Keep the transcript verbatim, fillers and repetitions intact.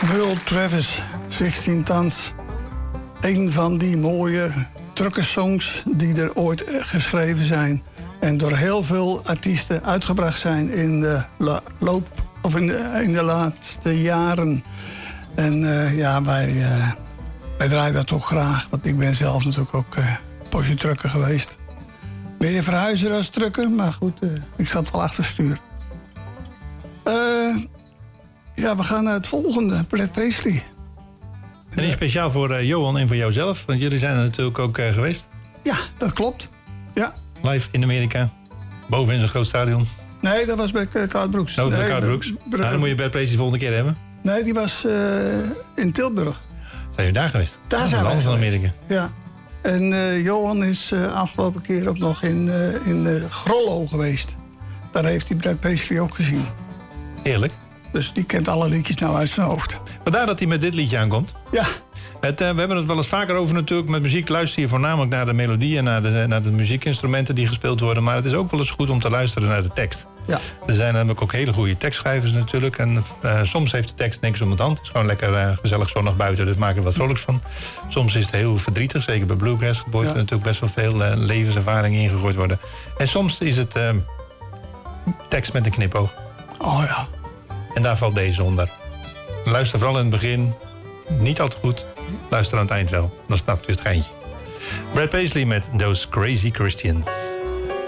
World Travis, zestien tons. Een van die mooie truckersongs die er ooit geschreven zijn. En door heel veel artiesten uitgebracht zijn in de la- loop of in de, in de laatste jaren. En uh, ja, wij, uh, wij draaien dat ook graag. Want ik ben zelf natuurlijk ook uh, poosje trucker geweest. Meer verhuizer als trucker, maar goed, uh, ik zat wel achter stuur. Uh, ja, we gaan naar het volgende, Brad Paisley. En die is speciaal voor uh, Johan en voor jouzelf, want jullie zijn er natuurlijk ook uh, geweest. Ja, dat klopt. Ja. Live in Amerika, boven in zo'n groot stadion. Nee, dat was bij Kaart Broeks. Oh, bij nee, Kaart Broeks. Br- nou, dan moet je Brad Paisley de volgende keer hebben. Nee, die was uh, in Tilburg. Zijn jullie daar geweest? Daar dat zijn we van geweest. Amerika. Ja. En uh, Johan is uh, afgelopen keer ook nog in, uh, in uh, Grollo geweest. Daar heeft hij Brad Paisley ook gezien. Heerlijk. Dus die kent alle liedjes nou uit zijn hoofd. Vandaar dat hij met dit liedje aankomt. Ja. Het, uh, we hebben het wel eens vaker over natuurlijk. Met muziek luister je voornamelijk naar de melodie en naar de, naar de muziekinstrumenten die gespeeld worden. Maar het is ook wel eens goed om te luisteren naar de tekst. Ja. Er zijn namelijk ook hele goede tekstschrijvers natuurlijk. En uh, soms heeft de tekst niks om het hand. Het is gewoon lekker uh, gezellig zonnig buiten, dus maak er wat vrolijks van. Soms is het heel verdrietig, zeker bij bluegrass. Er wordt ja. natuurlijk best wel veel uh, levenservaring ingegooid worden. En soms is het uh, tekst met een knipoog. Oh ja. En daar valt deze onder. Luister vooral in het begin. Niet al te goed. Luister aan het eind wel. Dan snap je het geintje. Brad Paisley met Those Crazy Christians.